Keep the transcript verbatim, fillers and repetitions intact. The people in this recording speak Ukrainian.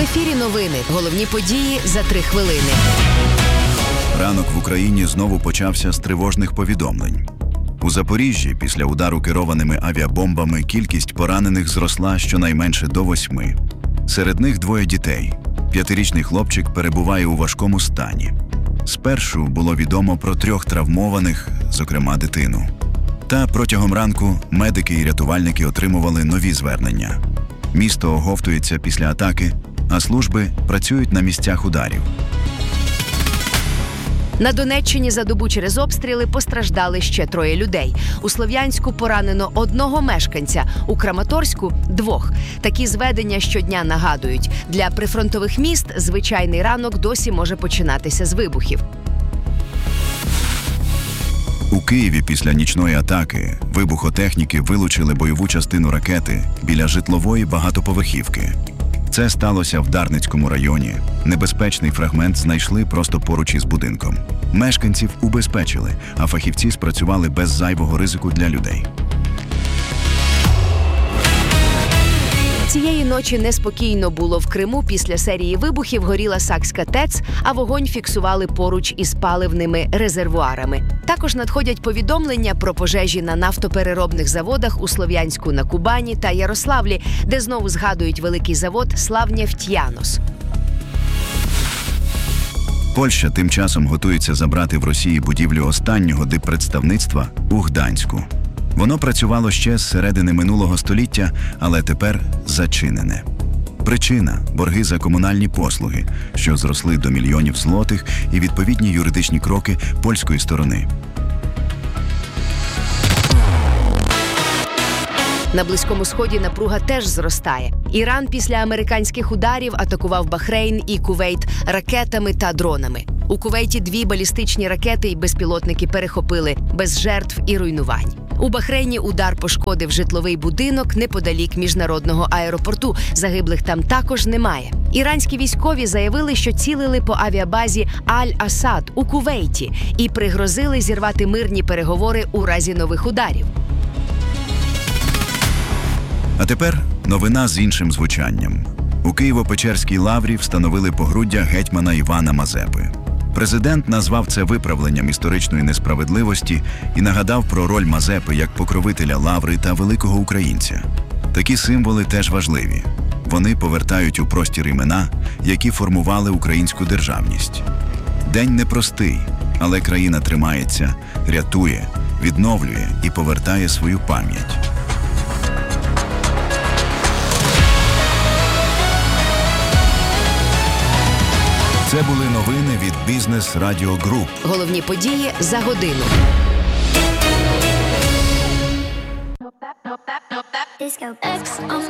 ефірі новини. Головні події за три хвилини. Ранок в Україні знову почався з тривожних повідомлень. У Запоріжжі після удару керованими авіабомбами кількість поранених зросла щонайменше до восьми. Серед них двоє дітей. П'ятирічний хлопчик перебуває у важкому стані. Спершу було відомо про трьох травмованих, зокрема дитину. Та протягом ранку медики і рятувальники отримували нові звернення. Місто оговтується після атаки, а служби працюють на місцях ударів. На Донеччині за добу через обстріли постраждали ще троє людей. У Слов'янську поранено одного мешканця, у Краматорську – двох. Такі зведення щодня нагадують. Для прифронтових міст звичайний ранок досі може починатися з вибухів. У Києві після нічної атаки вибухотехніки вилучили бойову частину ракети біля житлової багатоповерхівки. Це сталося в Дарницькому районі. Небезпечний фрагмент знайшли просто поруч із будинком. Мешканців убезпечили, а фахівці спрацювали без зайвого ризику для людей. Цієї ночі неспокійно було в Криму. Після серії вибухів горіла Сакська ТЕЦ, а вогонь фіксували поруч із паливними резервуарами. Також надходять повідомлення про пожежі на нафтопереробних заводах у Слов'янську на Кубані та Ярославлі, де знову згадують великий завод «Славнефтьянос». Польща тим часом готується забрати в Росії будівлю останнього диппредставництва у Гданську. Воно працювало ще з середини минулого століття, але тепер зачинене. Причина – борги за комунальні послуги, що зросли до мільйонів злотих, і відповідні юридичні кроки польської сторони. На Близькому Сході напруга теж зростає. Іран після американських ударів атакував Бахрейн і Кувейт ракетами та дронами. У Кувейті дві балістичні ракети і безпілотники перехопили, без жертв і руйнувань. У Бахрейні удар пошкодив житловий будинок неподалік міжнародного аеропорту. Загиблих там також немає. Іранські військові заявили, що цілили по авіабазі Аль-Асад у Кувейті і пригрозили зірвати мирні переговори у разі нових ударів. А тепер новина з іншим звучанням. У Києво-Печерській лаврі встановили погруддя гетьмана Івана Мазепи. Президент назвав це виправленням історичної несправедливості і нагадав про роль Мазепи як покровителя лаври та великого українця. Такі символи теж важливі. Вони повертають у простір імена, які формували українську державність. День непростий, але країна тримається, рятує, відновлює і повертає свою пам'ять. Це були новини від Бізнес Радіо Груп. Головні події за годину. Disco X on